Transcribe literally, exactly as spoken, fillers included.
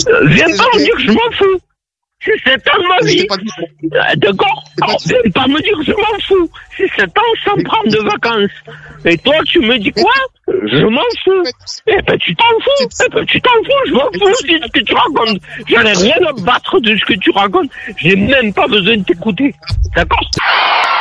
Euh, Viens pas me dire que je m'en fous. C'est sept ans de ma vie. Euh, D'accord. Alors, viens pas me dire que je m'en fous. C'est sept ans sans prendre de vacances. Et toi, tu me dis quoi? Je m'en fous. Eh ben, tu t'en fous. Eh ben, tu t'en fous. Je m'en fous de ce que tu racontes. J'en ai rien à battre de ce que tu racontes. J'ai même pas besoin de t'écouter. D'accord?